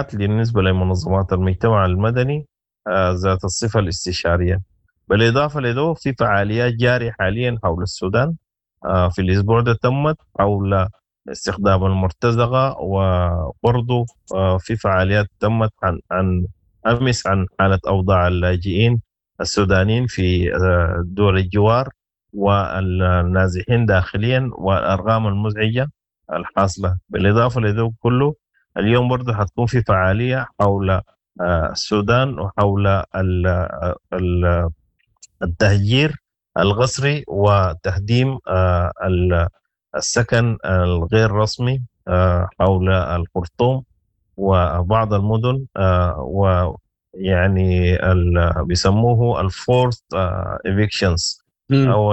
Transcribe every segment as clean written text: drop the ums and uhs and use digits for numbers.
فعاليات بالنسبة لمنظمات المجتمع المدني ذات الصفة الاستشارية. بالإضافة لذلك في فعاليات جارية حاليا حول السودان. في الأسبوع ده تمت حول استخدام المرتزقة، وبرضو في فعاليات تمت عن أمس عن حالة أوضاع اللاجئين السودانيين في دول الجوار والنازحين داخليا والأرقام المزعجة الحاصلة. بالإضافة لذلك كله اليوم برضو حتكون في فعالية حول السودان وحول التهجير القسري وتهديم السكن الغير رسمي حول الخرطوم وبعض المدن، ويعني بيسموه الفورث evictions أو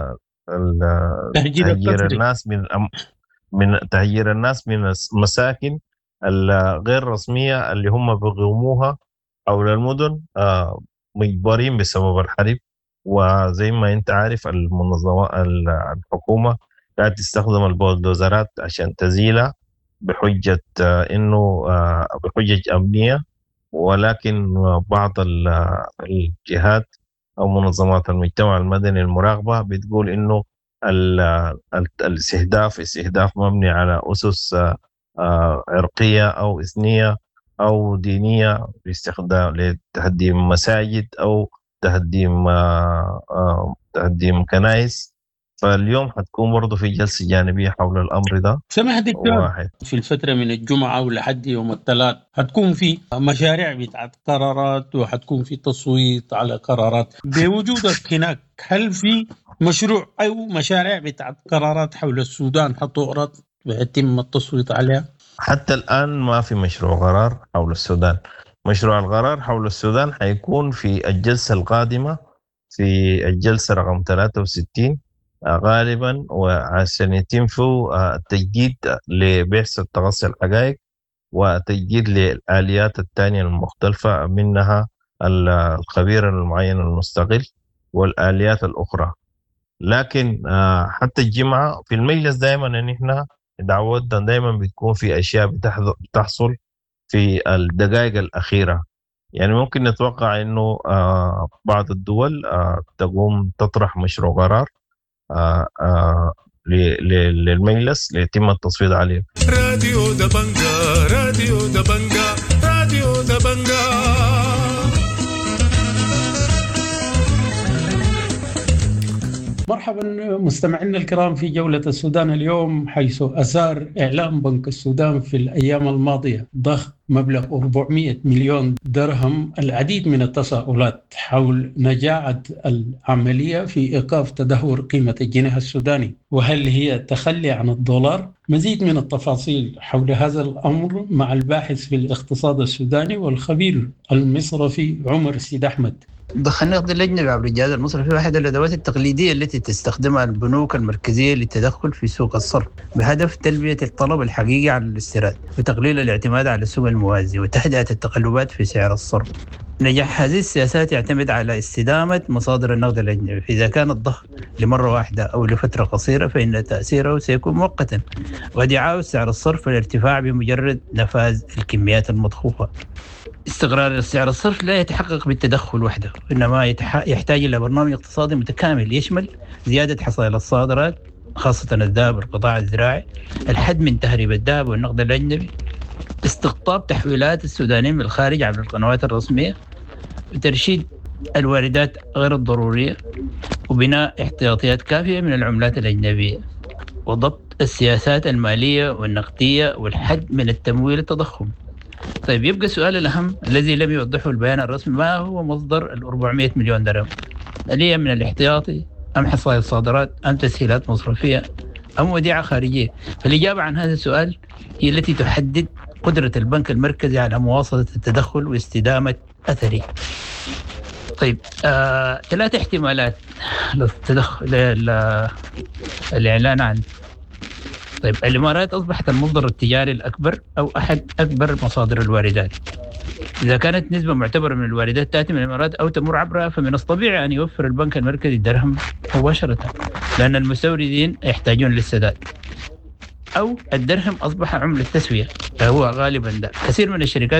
تهجير الناس من تهجير الناس من المساكن الغير رسمية اللي هم بيقوموها حول المدن مجبرين بسبب الحرب. وزي ما انت عارف المنظمة الحكومة قاعد تستخدم البولدوزرات عشان تزيلها بحجة انه بحجج امنية، ولكن بعض الجهات او منظمات المجتمع المدني المراقبة بتقول انه الاستهداف مبني على اسس عرقية او اثنية او دينية، باستخدام لتهديم مساجد او تهديم كنائس. فاليوم حتكون برضو في جلسة جانبية حول الأمر ده. سمح دكتور، في الفترة من الجمعة ولحد يوم الثلاث حتكون في مشاريع بتاعت قرارات وحتكون في تصويت على قرارات. بوجودك هناك هل في مشروع أو مشاريع بتاعت قرارات حول السودان حتعرض ويتم التصويت عليها؟ حتى الآن ما في مشروع قرار حول السودان. مشروع القرار حول السودان حيكون في الجلسة القادمة، في الجلسة رقم 63 غالبا، وعشان يتم فيه التجديد لبحث تغطية الحقائق وتجديد للآليات الثانية المختلفة، منها الخبير المعين المستقل والآليات الأخرى. لكن حتى الجمعة في المجلس دائما ان احنا دعوتنا دائما بتكون في اشياء بتحصل في الدقائق الأخيرة. يعني ممكن نتوقع انه بعض الدول تقوم تطرح مشروع قرار للمجلس ليتم التصويت عليه. راديو دبنجا راديو دبنجا راديو دبنجا. مرحبا مستمعينا الكرام في جولة السودان اليوم، حيث أثار إعلام بنك السودان في الأيام الماضية ضخ مبلغ 400 مليون درهم العديد من التساؤلات حول نجاعة العملية في إيقاف تدهور قيمة الجنيه السوداني، وهل هي تخلي عن الدولار؟ مزيد من التفاصيل حول هذا الأمر مع الباحث في الاقتصاد السوداني والخبير المصرفي عمر سيد أحمد. ضخ النقد الأجنبي عبر الجهاز المصرفي واحدة الأدوات التقليدية التي تستخدمها البنوك المركزية للتدخل في سوق الصرف بهدف تلبية الطلب الحقيقي على الاستيراد وتقليل الاعتماد على السوق الموازي وتهدئة التقلبات في سعر الصرف. نجاح هذه السياسات يعتمد على استدامة مصادر النقد الأجنبي، فإذا كان الضخ لمرة واحدة أو لفترة قصيرة فإن تأثيره سيكون مؤقتا، ودعاء سعر الصرف والارتفاع بمجرد نفاذ الكميات المضخوفة. استقرار سعر الصرف لا يتحقق بالتدخل وحده، إنما يحتاج إلى برنامج اقتصادي متكامل يشمل زيادة حصائل الصادرات خاصة الذهب والقطاع الزراعي، الحد من تهريب الذهب والنقد الأجنبي، استقطاب تحويلات السودانيين من الخارج عبر القنوات الرسمية، وترشيد الواردات غير الضرورية، وبناء احتياطيات كافية من العملات الأجنبية، وضبط السياسات المالية والنقدية، والحد من التمويل التضخم. طيب، يبقى السؤال الأهم الذي لم يوضحه البيان الرسمي: ما هو مصدر 400 مليون درهم؟ هل هي من الاحتياطي أم حصائل صادرات أم تسهيلات مصرفية أم وديعة خارجية؟ فالإجابة عن هذا السؤال هي التي تحدد قدرة البنك المركزي على مواصلة التدخل واستدامة أثره. طيب، 3 احتمالات للتدخل الإعلان عن. طيب، الإمارات أصبحت المصدر التجاري الأكبر أو أحد أكبر مصادر الواردات. إذا كانت نسبة معتبرة من الواردات تأتي من الإمارات أو تمر عبرها، فمن الطبيعي أن يوفر البنك المركزي الدرهم مباشرة، لأن المستوردين يحتاجون للسداد. أو الدرهم أصبح عملة تسوية، فهو غالبا ده كثير من الشركات